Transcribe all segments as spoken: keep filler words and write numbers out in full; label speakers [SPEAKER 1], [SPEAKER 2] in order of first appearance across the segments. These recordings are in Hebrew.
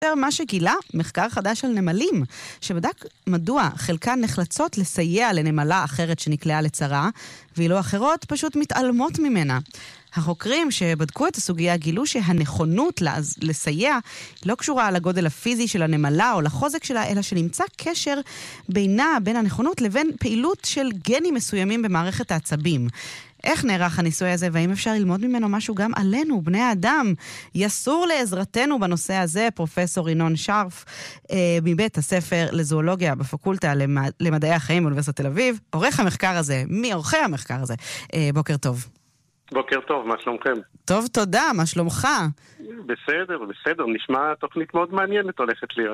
[SPEAKER 1] מה שגילה מחקר חדש על נמלים, שבדק מדוע חלקן נחלצות לסייע לנמלה אחרת שנקלעה לצרה, ואילו אחרות פשוט מתעלמות ממנה. החוקרים שבדקו את הסוגיה גילו שהנכונות לסייע לא קשורה לגודל הפיזי של הנמלה או לחוזק שלה, אלא שנמצא קשר בינה, בין הנכונות לבין פעילות של גנים מסוימים במערכת העצבים. איך נערך הניסוי הזה, והאם אפשר ללמוד ממנו משהו גם עלינו, בני האדם? יסור לעזרתנו בנושא הזה פרופסור ינון שרף, אה, מבית הספר לזואולוגיה בפקולטה למד... למדעי החיים באוניברסיטת תל אביב. עורך המחקר הזה, מי עורכי המחקר הזה? אה, בוקר טוב.
[SPEAKER 2] בוקר טוב, מה שלומכם?
[SPEAKER 1] טוב, תודה, מה שלומך?
[SPEAKER 2] בסדר, בסדר, נשמע תוכנית מאוד מעניינת הולכת להיות.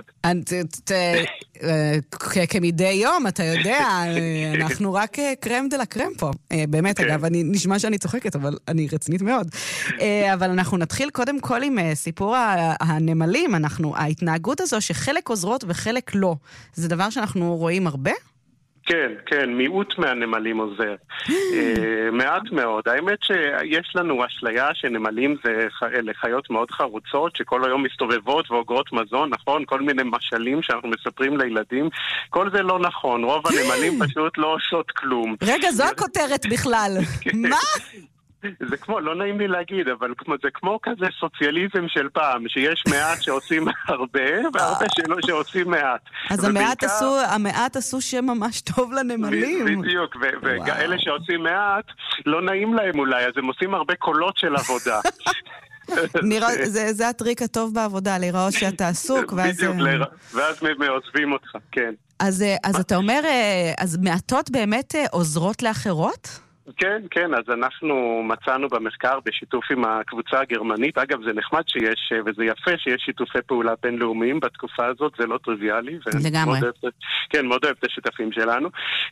[SPEAKER 1] כמדי יום, אתה יודע, אנחנו רק קרם דה לה קרם פה. באמת, אגב, נשמע שאני צוחקת, אבל אני רצינית מאוד. אבל אנחנו נתחיל קודם כל עם סיפור הנמלים. ההתנהגות הזו שחלק עוזרות וחלק לא, זה דבר שאנחנו רואים הרבה?
[SPEAKER 2] כן, כן, מיעוט מהנמלים עוזר. מעט מאוד. האמת שיש לנו אשליה שנמלים זה לחיות מאוד חרוצות, שכל היום מסתובבות ואוגרות מזון, נכון? כל מיני משלים שאנחנו מספרים לילדים. כל זה לא נכון. רוב הנמלים פשוט לא עושות כלום.
[SPEAKER 1] רגע, זו הכותרת בכלל. מה?
[SPEAKER 2] זה כמו, לא נעים לי להגיד, אבל זה כמו כזה סוציאליזם של פעם, שיש מעט שעושים הרבה, והרבה שלא שעושים מעט.
[SPEAKER 1] אז המעט עשו, המעט עשו שממש טוב לנמלים.
[SPEAKER 2] בדיוק, ואלה שעושים מעט, לא נעים להם אולי, אז הם עושים הרבה קולות של עבודה.
[SPEAKER 1] נראה, זה, זה הטריק הטוב בעבודה, לראות שאתה עסוק, ואז...
[SPEAKER 2] בדיוק, ואז מעוזבים אותך, כן.
[SPEAKER 1] אז, אז אתה אומר, אז מעטות באמת עוזרות לאחרות?
[SPEAKER 2] כן, כן, אז אנחנו מצאנו במחקר בשיתוף עם הקבוצה הגרמנית. אגב, זה נחמד שיש, וזה יפה שיש שיתופי פעולה בינלאומיים בתקופה הזאת, זה לא טריוויאלי.
[SPEAKER 1] לגמרי.
[SPEAKER 2] כן, מאוד אוהב את השותפים שלנו.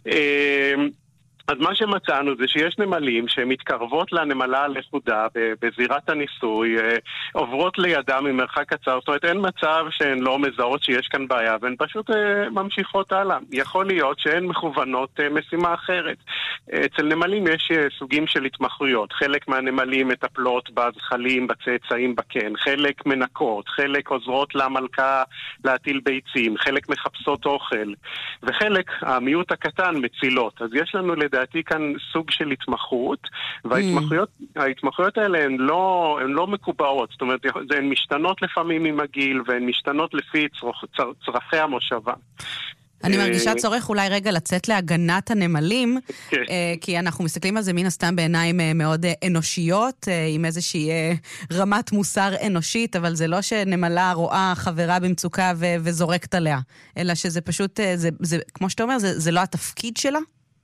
[SPEAKER 2] אז מה שמצאנו זה שיש נמלים שמתקרבות לנמלה הלכודה בזירת הניסוי, עוברות לידה ממרחק קצר, זאת אומרת אין מצב שהן לא מזהות שיש כאן בעיה, והן פשוט ממשיכות הלאה. יכול להיות שהן מכוונות משימה אחרת. אצל נמלים יש סוגים של התמחויות, חלק מהנמלים מטפלות בזחלים, בצאצאים בקן, חלק מנקות, חלק עוזרות למלכה להטיל ביצים, חלק מחפשות אוכל, וחלק, המיעוט הקטן, מצילות. אז יש לנו לדעת לדעתי כאן סוג של התמחות, וההתמחויות, ההתמחויות האלה הן לא, הן לא מקובעות, זאת אומרת, הן משתנות לפעמים עם הגיל, והן משתנות לפי צרוך, צר, צרכי המושבה.
[SPEAKER 1] אני מרגישה צורך אולי רגע לצאת להגנת הנמלים, כי אנחנו מסתכלים על זה מן הסתם בעיניים מאוד אנושיות, עם איזושהי רמת מוסר אנושית, אבל זה לא שנמלה רואה חברה במצוקה וזורקת עליה, אלא שזה פשוט, זה, זה, כמו שאתה אומר, זה, זה לא התפקיד שלה?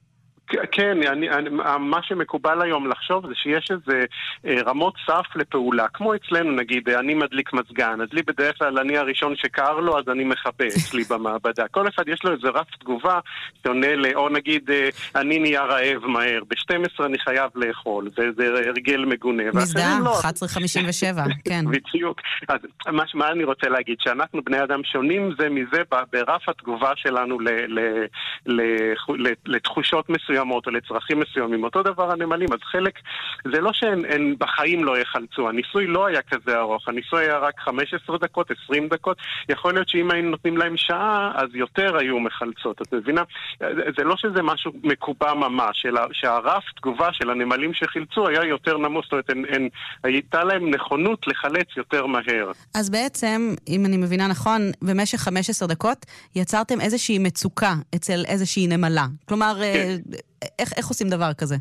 [SPEAKER 2] כן, אני, אני, מה שמקובל היום לחשוב זה שיש איזה רמות סף לפעולה, כמו אצלנו נגיד, אני מדליק מזגן, אז לי בדרך כלל אני הראשון שקר לו, אז אני מחבא אצלי במעבדה. כל אחד יש לו איזה רף תגובה שעונה ל, או נגיד, אני נהיה רעב מהר, ב-שתים עשרה אני חייב לאכול, זה, זה הרגל מגונה.
[SPEAKER 1] מזדה, אחת עשרה חמישים ושבע, כן.
[SPEAKER 2] בדיוק. אז מה, מה אני רוצה להגיד? שאנחנו בני אדם שונים זה מזה ברף התגובה שלנו ל, ל, ל, ל, לתחושות מסוימות, או לצרכים מסוימים. אותו דבר הנמלים, אז חלק, זה לא שהן הן בחיים לא יחלצו, הניסוי לא היה כזה ארוך, הניסוי היה רק חמש עשרה דקות, עשרים דקות, יכול להיות שאם היינו נותנים להם שעה, אז יותר היו מחלצות. את מבינה? זה לא שזה משהו מקובע ממש, אלא שהרף תגובה של הנמלים שחילצו היה יותר נמוך, זאת אומרת, הן, הן, הייתה להם נכונות לחלץ יותר מהר.
[SPEAKER 1] אז בעצם, אם אני מבינה נכון, במשך חמש עשרה דקות, יצרתם איזושהי מצוקה אצל איזושהי נמלה. כלומר, כן. איך, איך עושים דבר כזה?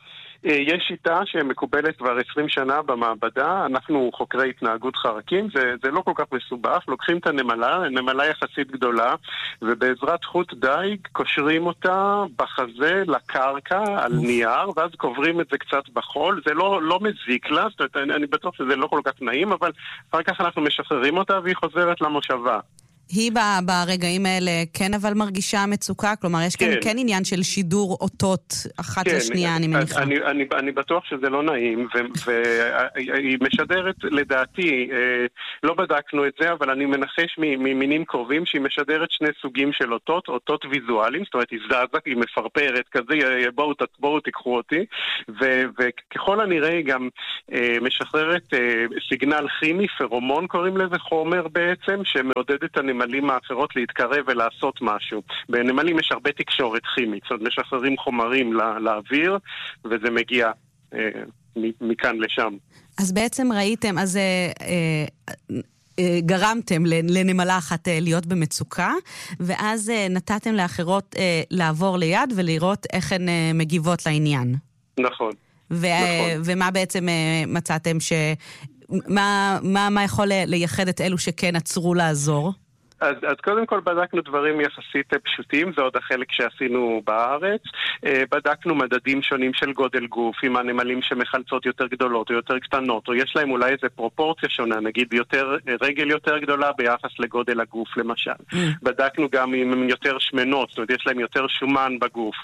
[SPEAKER 2] יש שיטה שמקובלת כבר עשרים שנה במעבדה, אנחנו חוקרי התנהגות חרקים, זה, זה לא כל כך מסובך, לוקחים את הנמלה, נמלה יחסית גדולה, ובעזרת חוט דייג קושרים אותה בחזה לקרקע על נייר, ואז קוברים את זה קצת בחול, זה לא, לא מזיק לה, זאת אומרת, אני בטוח שזה לא כל כך נעים, אבל אחר כך אנחנו משחררים אותה והיא חוזרת למושבה.
[SPEAKER 1] היא ברגעים האלה כן אבל מרגישה מצוקה? כלומר, יש כן, כן עניין של שידור אותות אחת כן, לשנייה, אני מניחה.
[SPEAKER 2] אני, אני, אני בטוח שזה לא נעים, והיא משדרת, לדעתי, לא בדקנו את זה, אבל אני מנחש ממינים קרובים שהיא משדרת שני סוגים של אותות, אותות ויזואליים, זאת אומרת, היא זזה, היא מפרפרת כזה, בואו, בואו תיקחו אותי, ו, וככל הנראה היא גם משחררת סיגנל כימי, פרומון קוראים לזה, חומר בעצם, שמעודד את הנמלים האחרות להתקרב ולעשות משהו. בנמלים יש הרבה תקשורת כימית, זאת אומרת, משחררים חומרים לא, לאוויר, וזה מגיע אה, מכאן לשם.
[SPEAKER 1] אז בעצם ראיתם, אז אה, אה, גרמתם לנמלה אחת אה, להיות במצוקה, ואז אה, נתתם לאחרות אה, לעבור ליד ולראות איך הן אה, מגיבות לעניין.
[SPEAKER 2] נכון.
[SPEAKER 1] ו- נכון. ומה בעצם אה, מצאתם ש... מה, מה, מה יכול לייחד את אלו שכן עצרו לעזור?
[SPEAKER 2] אז, אז קודם כל בדקנו דברים יחסית פשוטים, זה עוד החלק שעשינו בארץ. בדקנו מדדים שונים של גודל גוף, עם הנמלים שמחלצות יותר גדולות או יותר קטנות, או יש להם אולי איזה פרופורציה שונה, נגיד יותר, רגל יותר גדולה ביחס לגודל הגוף למשל. Mm. בדקנו גם אם הם יותר שמנות, זאת אומרת יש להם יותר שומן בגוף.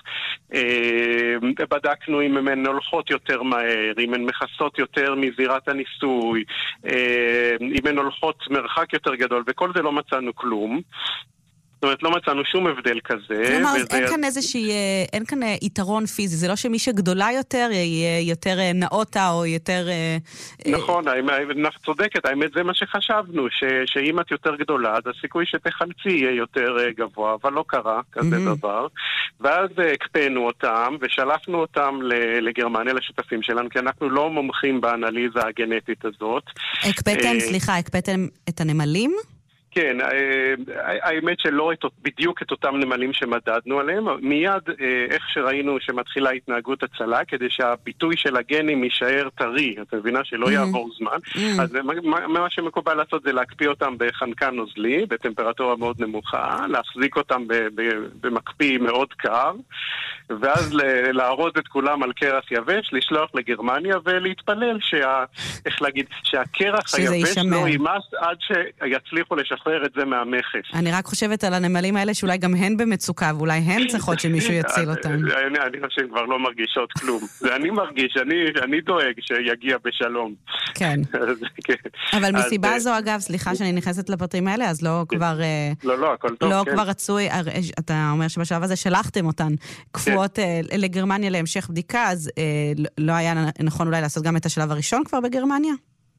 [SPEAKER 2] בדקנו אם הן הולכות יותר מהר, אם הן מכסות יותר מזירת הניסוי, אם הן הולכות מרחק יותר גדול, וכל זה לא מצאנו כלום. זאת אומרת, לא מצאנו שום הבדל כזה.
[SPEAKER 1] כלומר, וזה... אין כאן איזושהי, אין כאן יתרון פיזי, זה לא שמי שגדולה יותר, יהיה יותר נאותה או יותר...
[SPEAKER 2] נכון, אנחנו צודקת, האמת זה מה שחשבנו, ש... שאם את יותר גדולה, אז הסיכוי שתחלצי יהיה יותר גבוה, אבל לא קרה כזה mm-hmm. דבר. ואז הקפאנו אותם, ושלחנו אותם לגרמניה, לשותפים שלנו, כי אנחנו לא מומחים באנליזה הגנטית הזאת.
[SPEAKER 1] הקפאתם, סליחה, הקפאתם את הנמלים?
[SPEAKER 2] כן, האמת שלא בדיוק את אותם נמלים שמדדנו עליהם, מיד איך שראינו שמתחילה התנהגות הצלה, כדי שהביטוי של הגנים יישאר טרי, אתה מבינה שלא יעבור זמן, אז מה שמקובל לעשות זה להקפיא אותם בחנקן נוזלי, בטמפרטורה מאוד נמוכה, להחזיק אותם במקפיא מאוד קר, ואז להרוז את כולם על קרח יבש, לשלוח לגרמניה ולהתפלל שה, איך להגיד, שהקרח היבש לא יימס עד שיצליחו לשחרר את זה מהמכס.
[SPEAKER 1] אני רק חושבת על הנמלים האלה שאולי גם הן במצוקה, ואולי הן צריכות שמישהו יציל אותן.
[SPEAKER 2] אני חושב שהן כבר לא מרגישות כלום. אני מרגיש, אני דואג שיגיע בשלום.
[SPEAKER 1] כן. אבל מסיבה זו, אגב, סליחה שאני נכנסת לפרטים האלה, אז לא כבר...
[SPEAKER 2] לא, לא, הכל טוב.
[SPEAKER 1] לא כבר רצוי, אתה אומר שבשלב הזה שלחתם אותן קפואות לגרמניה להמשך בדיקה, אז לא היה נכון אולי לעשות גם את השלב הראשון כבר בגרמניה?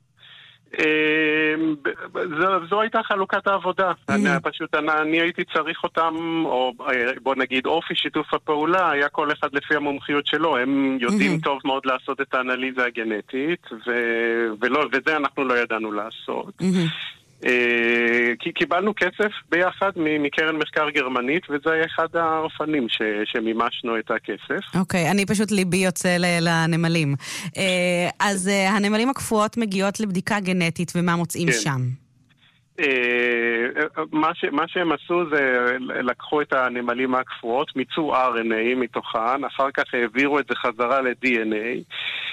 [SPEAKER 2] זו, זו הייתה חלוקת העבודה. אני, פשוט אני, אני הייתי צריך אותם, או בוא נגיד אופי שיתוף הפעולה, היה כל אחד לפי המומחיות שלו. הם יודעים טוב מאוד לעשות את האנליזה הגנטית, ו, ולא, וזה אנחנו לא ידענו לעשות. כי קיבלנו כסף ביחד מקרן מחקר גרמנית, וזה היה אחד האופנים ש, שמימשנו את הכסף.
[SPEAKER 1] אוקיי, אני פשוט ליבי יוצא לנמלים. אז הנמלים הקפואות מגיעות לבדיקה גנטית, ומה מוצאים כן. שם?
[SPEAKER 2] מה, ש, מה שהם עשו זה לקחו את הנמלים הקפואות, מיצו אר אן איי מתוכן, אחר כך העבירו את זה חזרה ל-די אן איי,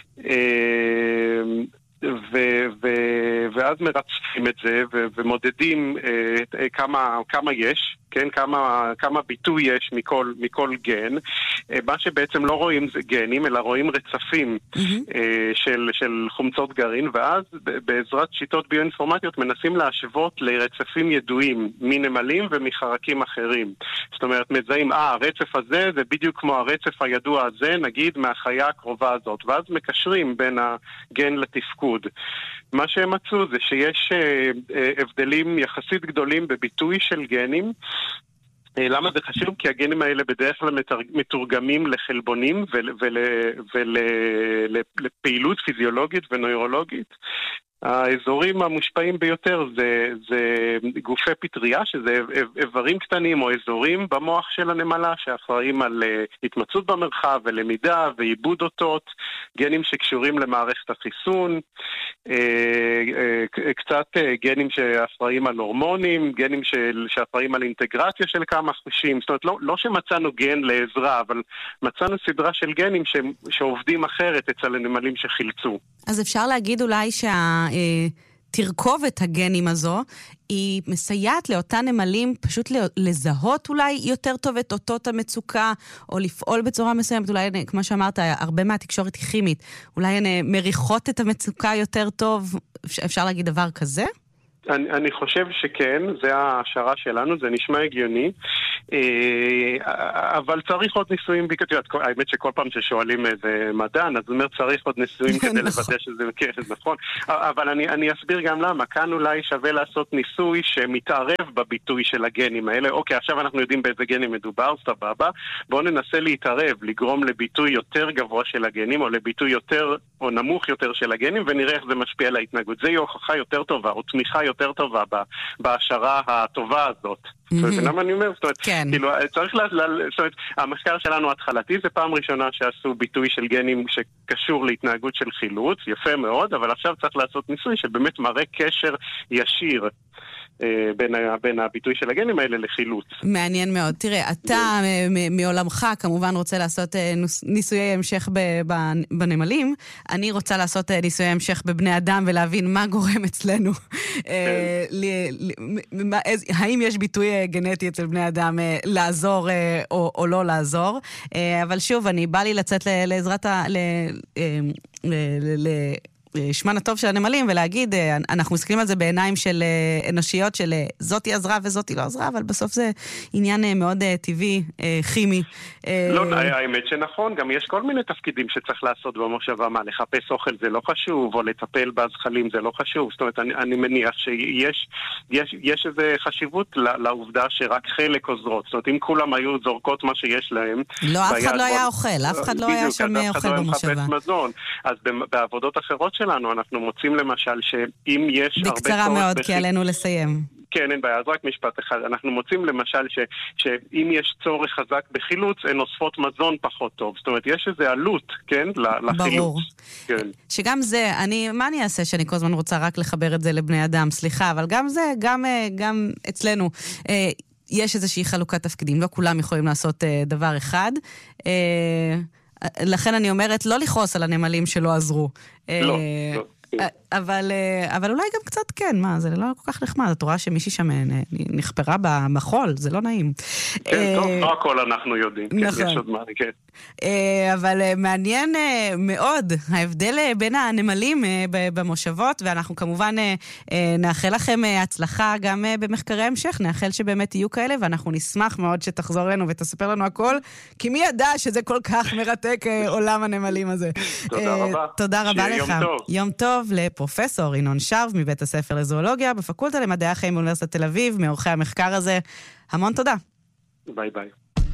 [SPEAKER 2] ו- ו- ואז מרצפים את זה ו- ומודדים uh, כמה, כמה יש, כן, כמה, כמה ביטוי יש מכל, מכל גן. Uh, מה שבעצם לא רואים זה גנים, אלא רואים רצפים mm-hmm. uh, של, של חומצות גרעין, ואז בעזרת שיטות ביואינפורמטיות מנסים להשוות לרצפים ידועים מנמלים ומחרקים אחרים. זאת אומרת, מזהים, אה, הרצף הזה זה בדיוק כמו הרצף הידוע הזה, נגיד מהחיה הקרובה הזאת, ואז מקשרים בין הגן לתפקוד. מה שהם מצאו זה שיש אה, אה, הבדלים יחסית גדולים בביטוי של גנים. אה, למה זה חשוב? כי הגנים האלה בדרך כלל מתורגמים לחלבונים ולפעילות פיזיולוגית ונוירולוגית. האזורים המושפעים ביותר זה, זה גופי פטריה, שזה איברים קטנים או אזורים במוח של הנמלה שאחראים על התמצאות במרחב ולמידה ועיבוד אותות, גנים שקשורים למערכת החיסון, קצת גנים שאחראים על הורמונים, גנים שאחראים על אינטגרציה של כמה חושים. זאת אומרת, לא, לא שמצאנו גן לעזרה, אבל מצאנו סדרה של גנים ש, שעובדים אחרת אצל הנמלים שחילצו.
[SPEAKER 1] אז אפשר להגיד אולי שה... תרכובת הגנים הזו, היא מסייעת לאותן נמלים פשוט לזהות אולי יותר טוב את אותות המצוקה, או לפעול בצורה מסוימת, אולי, כמו שאמרת, הרבה מהתקשורת היא כימית, אולי הן מריחות את המצוקה יותר טוב, אפשר להגיד דבר כזה?
[SPEAKER 2] אני, אני חושב שכן, זה ההשערה שלנו, זה נשמע הגיוני, אבל צריך עוד ניסויים, האמת שכל פעם ששואלים איזה מדען, אז אומר צריך עוד ניסויים כדי לוודא שזה נכון, אבל אני, אני אסביר גם למה, כאן אולי שווה לעשות ניסוי שמתערב בביטוי של הגנים האלה, אוקיי, עכשיו אנחנו יודעים באיזה גנים מדובר, סבבה, בואו ננסה להתערב, לגרום לביטוי יותר גבוה של הגנים, או לביטוי יותר, או נמוך יותר של הגנים, ונראה איך זה משפיע על ההתנהגות. זה יהיה הוכחה יותר טובה, או תמיכה יותר טובה בהשערה הטובה הזאת. למה אני אומר? זאת אומרת, כאילו, צריך לה... זאת אומרת, המחקר שלנו התחלתי, זה פעם ראשונה שעשו ביטוי של גנים שקשור להתנהגות של חילוץ, יפה מאוד, אבל עכשיו צריך לעשות ניסוי שבאמת מראה קשר ישיר בין, בין הביטוי של הגנים האלה לחילוץ.
[SPEAKER 1] מעניין מאוד. תראה, אתה מעולמך כמובן רוצה לעשות ניסויי המשך בנמלים, אני רוצה לעשות ניסויי המשך בבני אדם ולהבין מה גורם אצלנו. האם יש ביטוי גנטי אצל בני אדם לעזור או, או לא לעזור. אבל שוב, אני בא לי לצאת לעזרת ה... שמן הטוב של הנמלים, ולהגיד, אנחנו מסתכלים על זה בעיניים של אנושיות, של זאתי עזרה וזאתי לא עזרה, אבל בסוף זה עניין מאוד טבעי, כימי.
[SPEAKER 2] לא, האמת שנכון, גם יש כל מיני תפקידים שצריך לעשות במושבה, מה, לחפש אוכל זה לא חשוב, או לטפל בזחלים זה לא חשוב, זאת אומרת, אני, אני מניח שיש יש, יש איזו חשיבות לעובדה שרק חלק עוזרות, זאת אומרת, אם כולם היו זורקות מה שיש להם,
[SPEAKER 1] לא, אף אחד לא היה אוכל, אף אחד לא היה שם אוכל במושבה.
[SPEAKER 2] אז בעבודות אחרות שלנו, אנחנו מוצאים למשל שאם יש הרבה...
[SPEAKER 1] בקצרה מאוד, כי עלינו לסיים.
[SPEAKER 2] כן, אין בעיה, אז רק משפט אחד. אנחנו מוצאים למשל ש, שאם יש צורך חזק בחילוץ, הן אוספות מזון פחות טוב. זאת אומרת, יש איזו עלות, כן, לחילוץ.
[SPEAKER 1] ברור.
[SPEAKER 2] כן.
[SPEAKER 1] שגם זה, אני, מה אני אעשה שאני כל הזמן רוצה רק לחבר את זה לבני אדם? סליחה, אבל גם זה, גם, גם אצלנו, יש איזושהי חלוקת תפקידים. לא כולם יכולים לעשות דבר אחד. לכן אני אומרת, לא לכעוס על הנמלים שלא עזרו.
[SPEAKER 2] לא, לא.
[SPEAKER 1] אבל, אבל אולי גם קצת כן, מה, זה לא כל כך נחמד, את רואה שמישהי שם נחפרה בחול, זה לא נעים.
[SPEAKER 2] כן, טוב, לא הכל אנחנו יודעים, כן, יש עוד מה, כן.
[SPEAKER 1] אבל מעניין מאוד ההבדל בין הנמלים במושבות, ואנחנו כמובן נאחל לכם הצלחה גם במחקרי המשך, נאחל שבאמת יהיו כאלה, ואנחנו נשמח מאוד שתחזור לנו ותספר לנו הכל, כי מי ידע שזה כל כך מרתק עולם הנמלים הזה.
[SPEAKER 2] תודה רבה.
[SPEAKER 1] תודה רבה לך. יום טוב לפרופסור ינון שרב מבית הספר לזואולוגיה, בפקולטה למדעי החיים באוניברסיטת תל אביב, מעורכי המחקר הזה. המון תודה.
[SPEAKER 2] ביי ביי.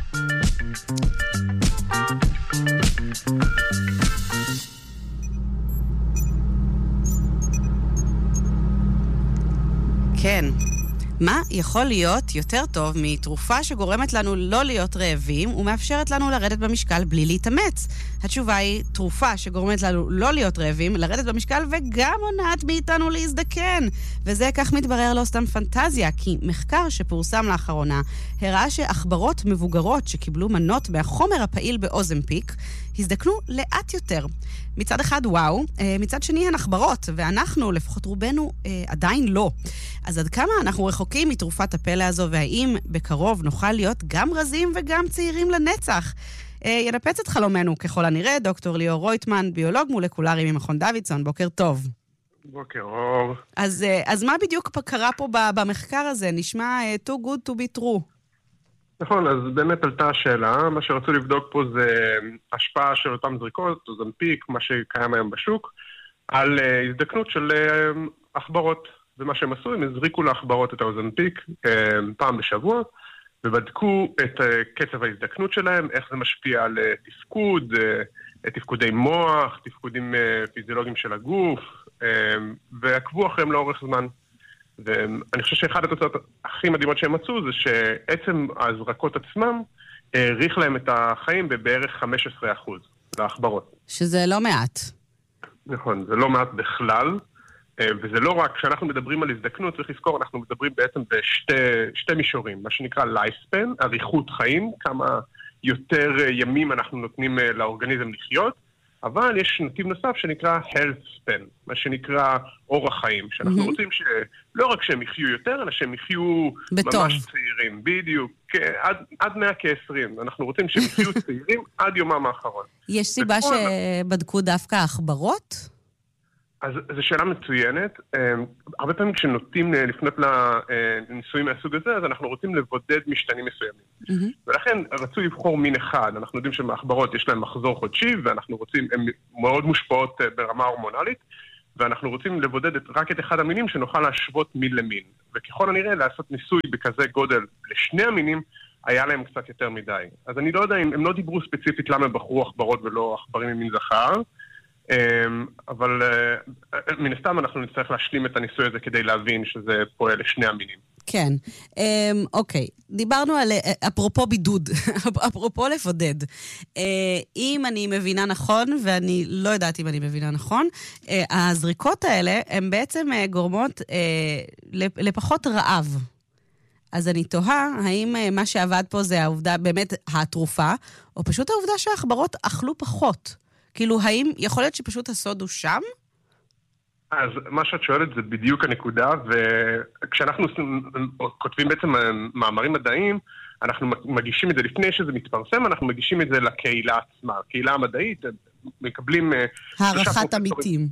[SPEAKER 1] כן. מה יכול להיות יותר טוב מתרופה שגורמת לנו לא להיות רעבים ומאפשרת לנו לרדת במשקל בלי להתאמץ? התשובה היא תרופה שגורמת לנו לא להיות רעבים, לרדת במשקל וגם מונעת מאיתנו להזדקן. וזה כך מתברר לא סתם פנטזיה, כי מחקר שפורסם לאחרונה הראה שעכברות מבוגרות שקיבלו מנות מהחומר הפעיל באוזמפיק הזדקנו לאט יותר. מצד אחד וואו, מצד שני הן עכברות, ואנחנו, לפחות רובנו, עדיין לא. אז עד כמה אנחנו רחוקים מתרופת הפלא הזו, והאם בקרוב נוכל להיות גם רזים וגם צעירים לנצח? ינפץ את חלומנו ככל הנראה, דוקטור ליאור רויטמן, ביולוג מולקולרי ממכון דוידסון. בוקר טוב.
[SPEAKER 2] בוקר אור.
[SPEAKER 1] אז, אז מה בדיוק קרה פה במחקר הזה? נשמע too good to be true.
[SPEAKER 3] נכון, אז באמת עלתה השאלה. מה שרצו לבדוק פה זה השפעה של אותם זריקות, אוזמפיק, מה שקיים היום בשוק, על הזדקנות של עכברות. ומה שהם עשו, הם הזריקו לעכברות את האוזמפיק פעם בשבוע, ובדקו את קצב ההזדקנות שלהם, איך זה משפיע על תפקוד, תפקודי מוח, תפקודים פיזיולוגיים של הגוף, ועקבו אחריהם לאורך זמן. ואני חושב שאחד התוצאות הכי מדהימות שהם מצאו זה שעצם ההזרקות עצמם העריך להם את החיים בבערך חמישה עשר אחוז לעכברות.
[SPEAKER 1] שזה לא מעט.
[SPEAKER 3] נכון, זה לא מעט בכלל. וזה לא רק, כשאנחנו מדברים על הזדקנות, צריך לזכור, אנחנו מדברים בעצם בשתי מישורים, מה שנקרא lifespan, אריכות חיים, כמה יותר ימים אנחנו נותנים לאורגניזם לחיות, אבל יש נתיב נוסף שנקרא health span, מה שנקרא אורח חיים, שאנחנו mm-hmm. רוצים שלא רק שהם יחיו יותר, אלא שהם יחיו בטוב. ממש צעירים, בדיוק, עד, עד מאה כעשרים. אנחנו רוצים שהם יחיו צעירים עד יומם האחרון.
[SPEAKER 1] יש סיבה וכל... שבדקו דווקא החברות?
[SPEAKER 3] אז זו שאלה מצוינת. הרבה פעמים כשנוטים לפנות לניסויים מהסוג הזה, אז אנחנו רוצים לבודד משתנים מסוימים. Mm-hmm. ולכן רצו לבחור מין אחד. אנחנו יודעים שמהחברות יש להם מחזור חודשי, ואנחנו רוצים, הן מאוד מושפעות ברמה הורמונלית, ואנחנו רוצים לבודד רק את אחד המינים שנוכל להשוות מין למין. וככל הנראה לעשות ניסוי בכזה גודל לשני המינים, היה להם קצת יותר מדי. אז אני לא יודע אם הם לא דיברו ספציפית למה בחרו עכברות ולא עכברים ממין זכר, אבל מן הסתם אנחנו נצטרך להשלים את הניסוי הזה כדי להבין שזה פועל לשני המינים.
[SPEAKER 1] כן, אוקיי. דיברנו על, אפרופו בידוד, אפרופו לבודד. אם אני מבינה נכון, ואני לא יודעת אם אני מבינה נכון, הזריקות האלה הן בעצם גורמות לפחות רעב. אז אני תוהה, האם מה שעבד פה זה העובדה, באמת התרופה, או פשוט העובדה שהאחברות אכלו פחות. כאילו, האם יכול להיות שפשוט הסוד הוא שם?
[SPEAKER 3] אז מה שאת שואלת זה בדיוק הנקודה, וכשאנחנו כותבים בעצם מאמרים מדעיים, אנחנו מגישים את זה לפני שזה מתפרסם, אנחנו מגישים את זה לקהילה עצמה. קהילה המדעית, מקבלים...
[SPEAKER 1] הערכת עמיתים.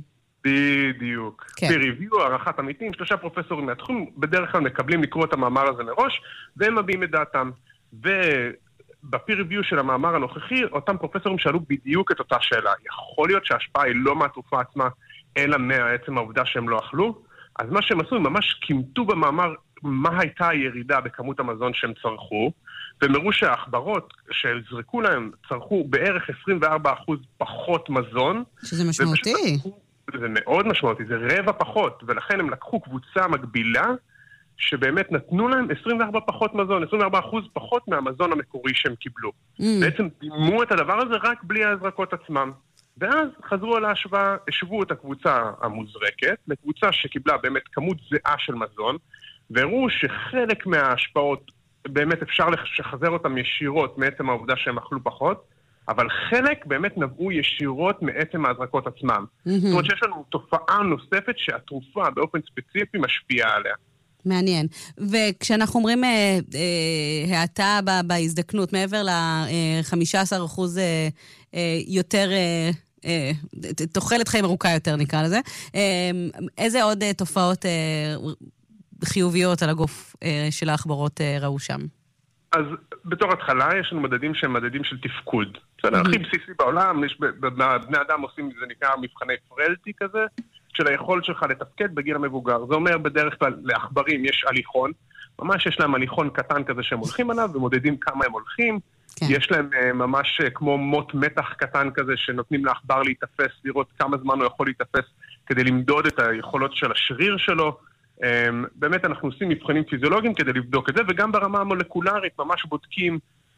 [SPEAKER 3] בדיוק. כן. ב-review, הערכת עמיתים, שלושה פרופסורים מהתחום, בדרך כלל מקבלים לקרוא את המאמר הזה מראש, והם מביאים את דעתם. ו... בפיר ריוויו של המאמר הנוכחי, אותם פרופסורים שאלו בדיוק את אותה שאלה. יכול להיות שההשפעה היא לא מהתרופה עצמה, אלא מעצם העובדה שהם לא אכלו? אז מה שהם עשו, הם ממש קימתו במאמר מה הייתה הירידה בכמות המזון שהם צרכו, והם הראו שהאחברות שזרקו להם צרכו בערך עשרים וארבעה אחוז פחות מזון.
[SPEAKER 1] שזה משמעותי.
[SPEAKER 3] זה מאוד משמעותי, זה רבע פחות, ולכן הם לקחו קבוצה מקבילה, שבאמת נתנו להם עשרים וארבעה פחות מזון, עשרים וארבעה אחוז פחות מהמזון המקורי שהם קיבלו. Mm. בעצם דימו את הדבר הזה רק בלי ההזרקות עצמם. ואז חזרו על ההשוואה, השוו את הקבוצה המוזרקת, לקבוצה שקיבלה באמת כמות זהה של מזון, והראו שחלק מההשפעות, באמת אפשר לשחזר אותם ישירות מעצם העובדה שהם אכלו פחות, אבל חלק באמת נבעו ישירות מעצם ההזרקות עצמם. Mm-hmm. זאת אומרת שיש לנו תופעה נוספת שהתרופה באופן ספציפי משפיעה עליה.
[SPEAKER 1] מעניין. וכשאנחנו אומרים אה, אה, האטה בהזדקנות, מעבר ל-חמישה עשר אחוז אה, אה, יותר, אה, אה, תוחלת חיים ארוכה יותר נקרא לזה, אה, איזה עוד אה, תופעות אה, חיוביות על הגוף אה, של האחברות אה, ראו שם?
[SPEAKER 3] אז בתור התחלה יש לנו מדדים שהם מדדים של תפקוד. זה הכי בסיסי בעולם, יש בני אדם עושים, זה נקרא מבחני פרלטי כזה, של היכולת שלך לתפקד בגיל המבוגר. זה אומר בדרך כלל לעכברים יש הליכון, ממש יש להם הליכון קטן כזה שהם הולכים עליו, ומודדים כמה הם הולכים. כן. יש להם ממש כמו מוט מתח קטן כזה, שנותנים לעכבר להתאפס, לראות כמה זמן הוא יכול להתאפס, כדי למדוד את היכולות של השריר שלו. באמת אנחנו עושים מבחנים פיזיולוגיים כדי לבדוק את זה, וגם ברמה המולקולרית ממש בודקים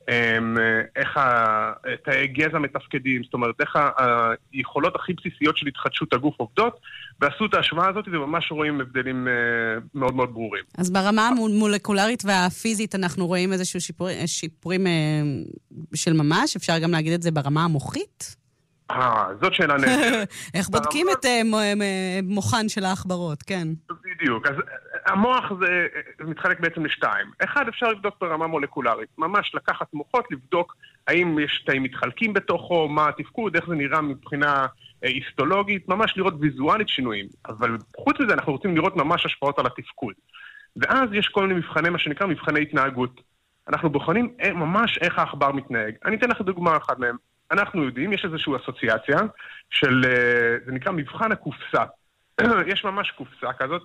[SPEAKER 3] איך תאי גזע מתפקדים, זאת אומרת, איך היכולות הכי בסיסיות של התחדשות הגוף עובדות, ועשו את ההשוואה הזאת וממש רואים הבדלים מאוד מאוד ברורים.
[SPEAKER 1] אז ברמה המולקולרית והפיזית אנחנו רואים איזשהו שיפורים, שיפורים של ממש, אפשר גם להגיד את זה ברמה המוחית?
[SPEAKER 3] אה, זאת שאלה נהדרת.
[SPEAKER 1] איך בודקים את מוחן של האחברות, כן.
[SPEAKER 3] בדיוק, אז המוח זה מתחלק בעצם לשתיים. אחד, אפשר לבדוק ברמה מולקולרית, ממש לקחת מוחות, לבדוק האם יש תאים מתחלקים בתוכו, מה התפקוד, איך זה נראה מבחינה היסטולוגית, ממש לראות ויזואלית שינויים. אבל חוץ מזה אנחנו רוצים לראות ממש השפעות על התפקוד. ואז יש כל מיני מבחני, מה שנקרא מבחני התנהגות. אנחנו בוחנים ממש איך העכבר מתנהג. אני אתן לך דוגמה אחת מהם. אנחנו יודעים, יש איזושהי אסוציאציה של, זה נקרא מבחן הקופסה. יש ממש קופסה כזאת,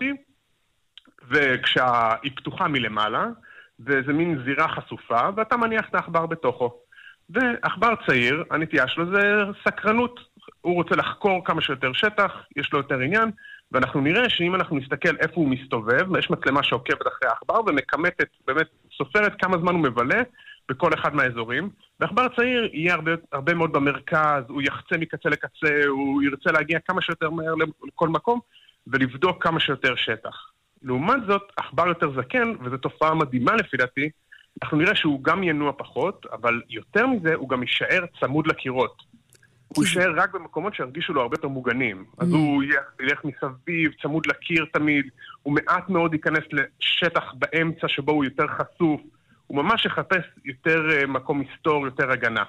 [SPEAKER 3] וכשהיא פתוחה מלמעלה, וזה מין זירה חשופה, ואתה מניח את העכבר בתוכו. ועכבר צעיר, הנטייה שלו זה סקרנות. הוא רוצה לחקור כמה שיותר שטח, יש לו יותר עניין, ואנחנו נראה שאם אנחנו נסתכל איפה הוא מסתובב, יש מצלמה שעוקבת אחרי העכבר, ומקמתת, באמת סופרת כמה זמן הוא מבלה, בכל אחד מהאזורים, ועכבר צעיר יהיה הרבה, הרבה מאוד במרכז, הוא יחצה מקצה לקצה, הוא ירצה להגיע כמה שיותר מהר לכל מקום, ולבדוק כמה שיותר שטח. לעומת זאת, עכבר יותר זקן, וזו תופעה מדהימה לפי דעתי, אנחנו נראה שהוא גם ינוע פחות, אבל יותר מזה הוא גם יישאר צמוד לקירות. הוא יישאר רק במקומות שירגישו לו הרבה יותר מוגנים. אז הוא ילך מסביב, צמוד לקיר תמיד, הוא מעט מאוד ייכנס לשטח באמצע שבו הוא יותר חשוף, הוא ממש יחפש יותר מקום היסטור, יותר הגנה.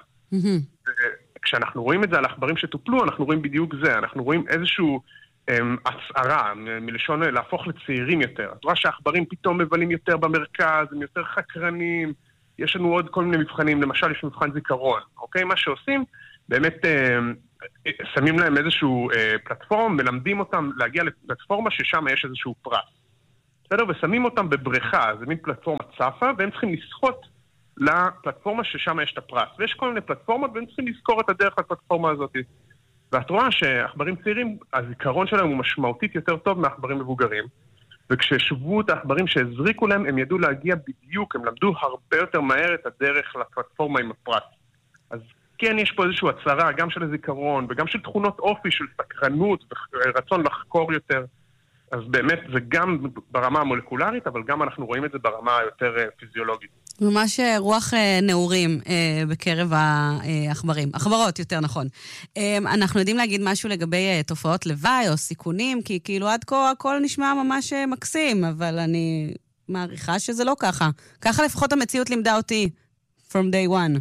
[SPEAKER 3] כשאנחנו רואים את זה על עכברים שטופלו, אנחנו רואים בדיוק זה, אנחנו רואים איזשהו הצערה, מלשון להפוך לצעירים יותר. את רואה שהעכברים פתאום מבלים יותר במרכז, הם יותר חקרנים, יש לנו עוד כל מיני מבחנים, למשל יש מבחן זיכרון, אוקיי? מה שעושים, באמת שמים להם איזשהו פלטפורם, מלמדים אותם להגיע לפלטפורמה ששם יש איזשהו פרס. בסדר? ושמים אותם בבריכה, זה מין פלטפורמה צפה, והם צריכים לשחות לפלטפורמה ששם יש את הפרס. ויש כל מיני פלטפורמות, והם צריכים לזכור את הדרך לפלטפורמה הזאת. ואת רואה שעכברים צעירים, הזיכרון שלהם הוא משמעותית יותר טוב מעכברים מבוגרים. וכששוו את העכברים שהזריקו להם, הם ידעו להגיע בדיוק, הם למדו הרבה יותר מהר את הדרך לפלטפורמה עם הפרס. אז כן, יש פה איזושהי הצהרה, גם של הזיכרון, וגם של תכונות אופי, של סקרנות ורצון לחקור יותר. אז באמת, זה גם ברמה המולקולרית, אבל גם אנחנו רואים את זה ברמה היותר פיזיולוגית.
[SPEAKER 1] ממש רוח נעורים בקרב העכברים. עכברות, יותר נכון. אנחנו יודעים להגיד משהו לגבי תופעות לוואי או סיכונים, כי כאילו עד כה הכל נשמע ממש מקסים, אבל אני מעריכה שזה לא ככה. ככה לפחות המציאות לימדה אותי, from day one.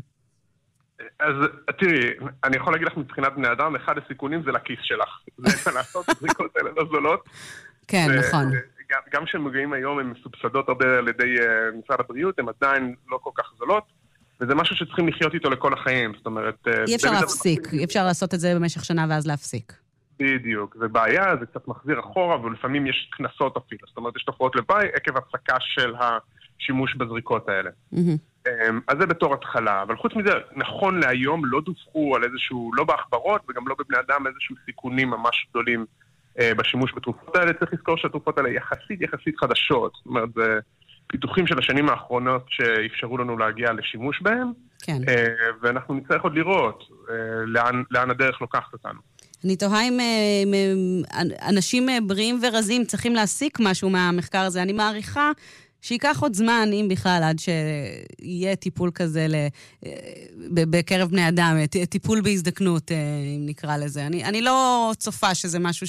[SPEAKER 3] אז תראי, אני יכול להגיד לך מבחינת בני אדם, אחד הסיכונים זה לכיס שלך. זה לעשות זריקות האלה לא זולות.
[SPEAKER 1] כן, נכון.
[SPEAKER 3] גם כשהם מגיעים היום, הם מסובסדות הרבה על ידי משרד הבריאות, הם עדיין לא כל כך זולות, וזה משהו שצריכים לחיות איתו לכל החיים, זאת אומרת...
[SPEAKER 1] אי אפשר להפסיק, אי אפשר לעשות את זה במשך שנה ואז להפסיק.
[SPEAKER 3] בדיוק, זה בעיה, זה קצת מחזיר אחורה, ולפעמים יש כנסות אפילו, זאת אומרת, יש תופעות לוואי עקב הפסקה של השימוש בזריקות האלה. אז זה בתור התחלה, אבל חוץ מזה, נכון להיום לא דווחו על איזשהו, לא בעכברות וגם לא בבני אדם, איזשהו סיכונים ממש גדולים בשימוש בתרופות האלה. צריך לזכור שהתרופות האלה יחסית יחסית חדשות, זאת אומרת, זה פיתוחים של השנים האחרונות שאפשרו לנו להגיע לשימוש בהם,
[SPEAKER 1] כן.
[SPEAKER 3] ואנחנו נצטרך עוד לראות לאן, לאן הדרך לוקחת אותנו.
[SPEAKER 1] אני תוהה אם אנשים בריאים ורזים צריכים להסיק משהו מהמחקר הזה. אני מעריכה שיקח עוד זמן, אם בכלל, עד שיהיה טיפול כזה בקרב בני אדם, טיפול בהזדקנות, אם נקרא לזה. אני, אני לא צופה שזה משהו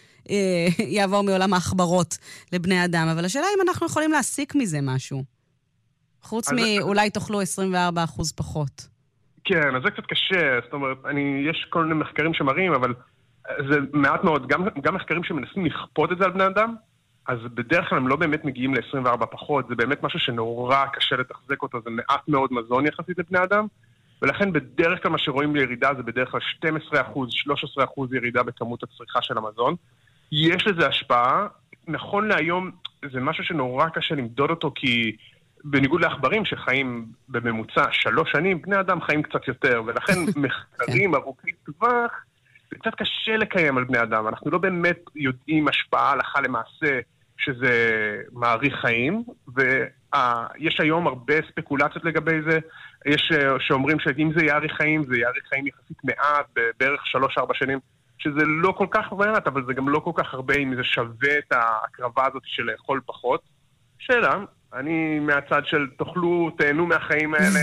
[SPEAKER 1] שיעבור מעולם האחברות לבני אדם, אבל השאלה אם אנחנו יכולים להסיק מזה משהו. חוץ מאולי תאכלו עשרים וארבעה אחוז פחות.
[SPEAKER 3] כן, אז זה קצת קשה, זאת אומרת, אני, יש כל מיני מחקרים שמראים, אבל זה מעט מאוד, גם, גם מחקרים שמנסים לכפות את זה על בני אדם, אז בדרך כלל הם לא באמת מגיעים ל-עשרים וארבע פחות, זה באמת משהו שנורא קשה לתחזק אותו, זה מעט מאוד מזון יחסית לבני אדם, ולכן בדרך כלל מה שרואים לירידה זה בדרך כלל שנים עשר אחוז, שלושה עשר אחוז ירידה בכמות הצריכה של המזון. יש לזה השפעה, נכון להיום זה משהו שנורא קשה למדוד אותו, כי בניגוד לעכברים שחיים בממוצע שלוש שנים, בני אדם חיים קצת יותר, ולכן מחקרים ארוכי טווח, זה קצת קשה לקיים על בני אדם, אנחנו לא באמת יודעים השפעה הלכה למעשה שזה מעריך חיים, ויש היום הרבה ספקולציות לגבי זה, יש שאומרים שאם זה יעריך חיים, זה יעריך חיים יחסית מעט, בערך שלוש ארבע שנים, שזה לא כל כך מעט, אבל זה גם לא כל כך הרבה אם זה שווה את ההקרבה הזאת של לאכול פחות. שאלה, אני מהצד של תאכלו, תהנו מהחיים האלה,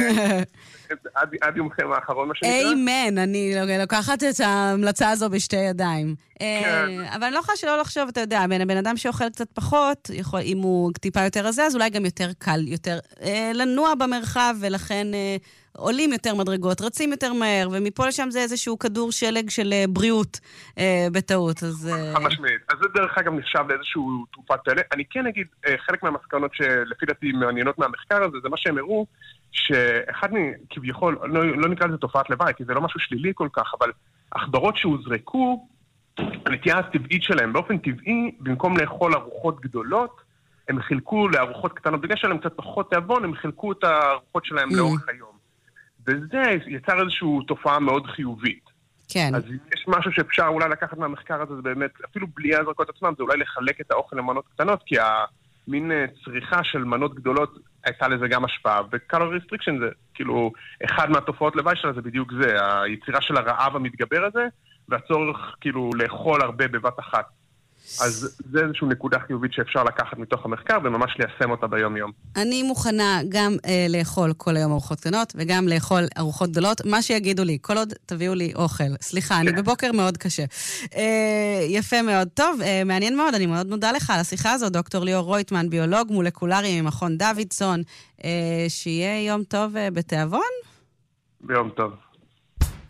[SPEAKER 3] עד, עד יומכם האחרון, מה שנקרא.
[SPEAKER 1] איימן, אני לוקחת את ההמלצה הזו בשתי ידיים. כן. אבל אני לא יכולה שלא לחשוב, אתה יודע, בין הבן אדם שאוכל קצת פחות, יכול, אם הוא טיפה יותר רזה, אז אולי גם יותר קל, יותר אה, לנוע במרחב, ולכן אה, עולים יותר מדרגות, רצים יותר מהר, ומפה לשם זה איזשהו כדור שלג של אה, בריאות אה, בטעות. אז... אה...
[SPEAKER 3] משמעית. אז זה דרך אגב נחשב לאיזשהו תרופת פלא. אני כן אגיד, אה, חלק מהמסקנות שלפי דעתי מעניינות מהמחקר הזה, זה מה שהם הראו, שאחד כביכול, לא, לא נקרא לזה תופעת לוואי, כי זה לא משהו שלילי כל כך, אבל עכברות שהוזרקו, הנטייה הטבעית שלהם, באופן טבעי, במקום לאכול ארוחות גדולות, הם חילקו לארוחות קטנות, בגלל שלהם קצת פחות תיאבון, הם חילקו את הארוחות שלהם mm. לאורך היום. וזה יצר איזושהי תופעה מאוד חיובית.
[SPEAKER 1] כן.
[SPEAKER 3] אז יש משהו שאפשר אולי לקחת מהמחקר הזה, זה באמת, אפילו בלי הזרקות עצמם, זה אולי לחלק את האוכל למנות קטנות, כי המין צריכה של מנות גדולות הייתה לזה גם השפעה, ו-calorie restriction זה כאילו, אחד מהתופעות לוואי שלה זה בדיוק זה, היצירה של הרעב המתגבר הזה, והצורך כאילו לאכול הרבה בבת אחת. אז זה איזושהי נקודה חיובית שאפשר לקחת מתוך המחקר וממש ליישם אותה ביום יום.
[SPEAKER 1] אני מוכנה גם אה, לאכול כל היום ארוחות קטנות וגם לאכול ארוחות גדולות, מה שיגידו לי, כל עוד תביאו לי אוכל. סליחה, אני בבוקר מאוד קשה. אה, יפה מאוד. טוב, אה, מעניין מאוד, אני מאוד מודה לך על השיחה הזו, דוקטור ליאור רויטמן, ביולוג מולקולרי ממכון דוידסון, אה, שיהיה יום טוב אה, בתיאבון.
[SPEAKER 3] ביום טוב.